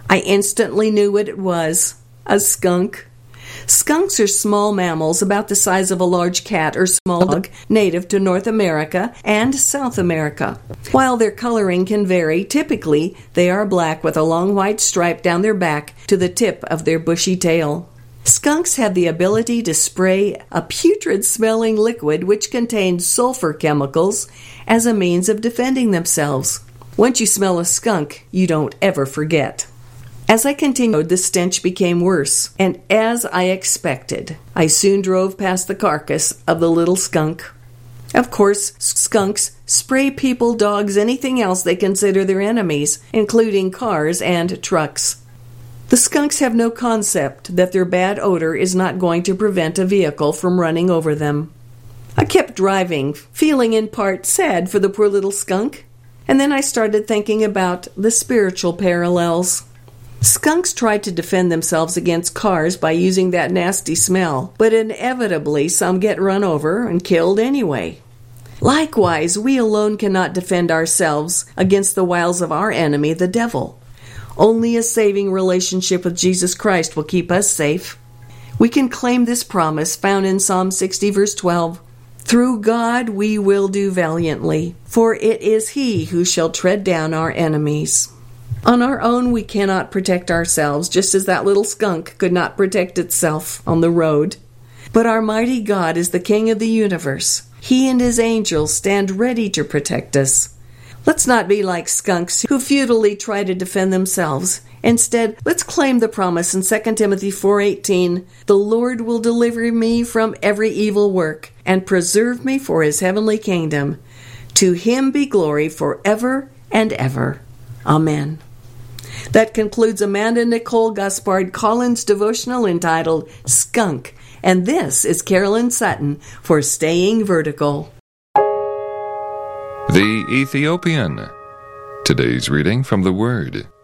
I instantly knew what it was. A skunk. Skunks are small mammals about the size of a large cat or small dog, native to North America and South America. While their coloring can vary, typically they are black with a long white stripe down their back to the tip of their bushy tail. Skunks have the ability to spray a putrid-smelling liquid which contains sulfur chemicals as a means of defending themselves. Once you smell a skunk, you don't ever forget. As I continued, the stench became worse, and as I expected, I soon drove past the carcass of the little skunk. Of course, skunks spray people, dogs, anything else they consider their enemies, including cars and trucks. The skunks have no concept that their bad odor is not going to prevent a vehicle from running over them. I kept driving, feeling in part sad for the poor little skunk, and then I started thinking about the spiritual parallels. Skunks try to defend themselves against cars by using that nasty smell, but inevitably some get run over and killed anyway. Likewise, we alone cannot defend ourselves against the wiles of our enemy, the devil. Only a saving relationship with Jesus Christ will keep us safe. We can claim this promise found in Psalm 60, verse 12. Through God we will do valiantly, for it is He who shall tread down our enemies. On our own, we cannot protect ourselves, just as that little skunk could not protect itself on the road. But our mighty God is the King of the universe. He and His angels stand ready to protect us. Let's not be like skunks who futilely try to defend themselves. Instead, let's claim the promise in 2 Timothy 4:18, "The Lord will deliver me from every evil work and preserve me for His heavenly kingdom. To Him be glory forever and ever. Amen." That concludes Amanda Nicole Gaspard Collins' devotional entitled Skunk, and this is Carolyn Sutton for Staying Vertical. The Ethiopian. Today's reading from the Word.